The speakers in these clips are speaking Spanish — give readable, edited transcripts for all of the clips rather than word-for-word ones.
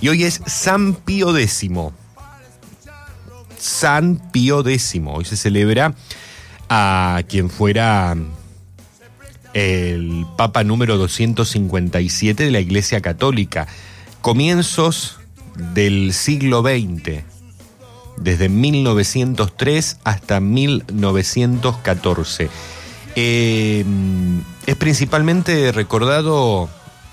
Y hoy es San Pío X. San Pío X. Hoy se celebra a quien fuera el Papa número 257 de la Iglesia Católica. Comienzos del siglo XX, desde 1903 hasta 1914. Es principalmente recordado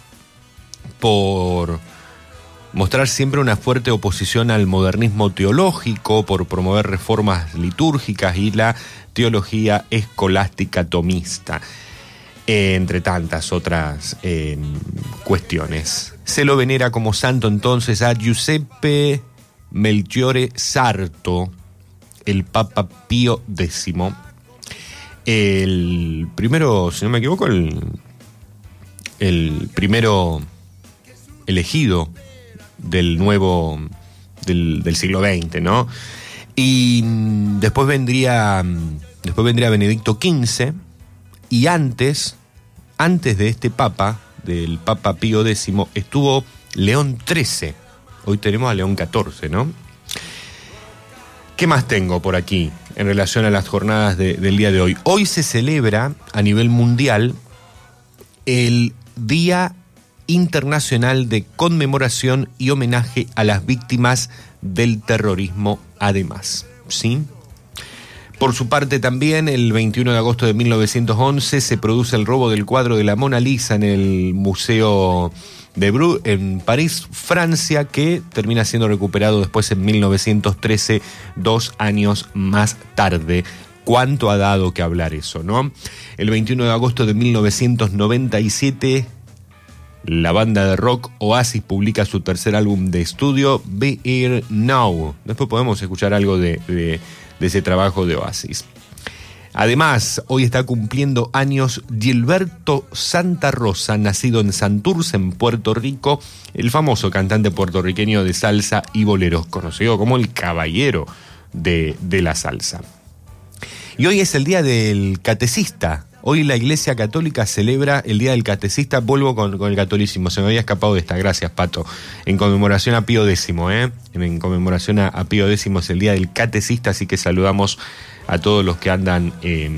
por mostrar siempre una fuerte oposición al modernismo teológico, por promover reformas litúrgicas y la teología escolástica tomista, entre tantas otras cuestiones. Se lo venera como santo entonces a Giuseppe Melchiorre Sarto, el Papa Pío X. El primero, si no me equivoco, el primero elegido del siglo XX, ¿no? Y después vendría Benedicto XV, y antes de este Papa, del Papa Pío X, estuvo León XIII. Hoy tenemos a León XIV, ¿no? ¿Qué más tengo por aquí en relación a las jornadas del día de hoy? Hoy se celebra a nivel mundial el Día Internacional de Conmemoración y Homenaje a las Víctimas del Terrorismo, además, ¿sí? Por su parte también, el 21 de agosto de 1911 se produce el robo del cuadro de la Mona Lisa en el Museo de Louvre en París, Francia, que termina siendo recuperado después en 1913, 2 años más tarde. ¿Cuánto ha dado que hablar eso, no? El 21 de agosto de 1997, la banda de rock Oasis publica su tercer álbum de estudio, Be Here Now. Después podemos escuchar algo de ese trabajo de Oasis. Además, hoy está cumpliendo años Gilberto Santa Rosa, nacido en Santurce, en Puerto Rico, el famoso cantante puertorriqueño de salsa y boleros, conocido como el caballero de la salsa. Y hoy es el día del catecista. Hoy la Iglesia Católica celebra el Día del Catecista. Vuelvo con el catolicismo, se me había escapado de esta. Gracias, Pato. En conmemoración a Pío X, En conmemoración a Pío X es el Día del Catecista, así que saludamos a todos los que andan,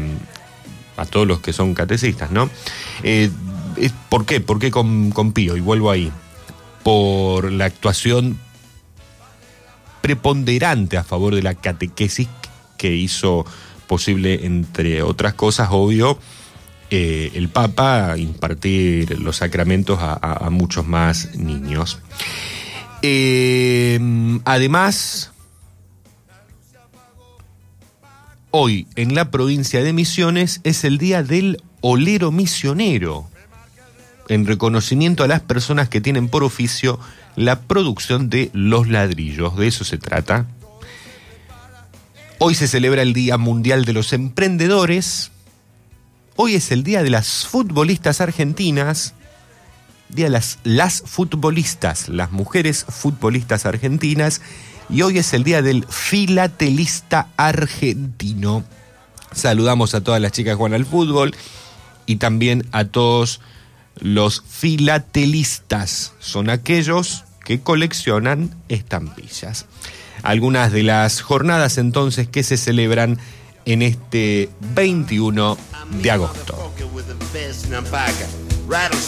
a todos los que son catecistas, ¿no? ¿Por qué? ¿Por qué con Pío? Y vuelvo ahí. Por la actuación preponderante a favor de la catequesis que hizo posible, entre otras cosas, obvio, el Papa impartir los sacramentos a muchos más niños. Además, hoy en la provincia de Misiones es el día del olero misionero, en reconocimiento a las personas que tienen por oficio la producción de los ladrillos. De eso se trata. Hoy se celebra el Día Mundial de los Emprendedores. Hoy es el Día de las Futbolistas Argentinas. Día de las futbolistas, las mujeres futbolistas argentinas. Y hoy es el Día del Filatelista Argentino. Saludamos a todas las chicas que juegan al fútbol y también a todos los filatelistas. Son aquellos que coleccionan estampillas. Algunas de las jornadas entonces que se celebran en este 21 de agosto.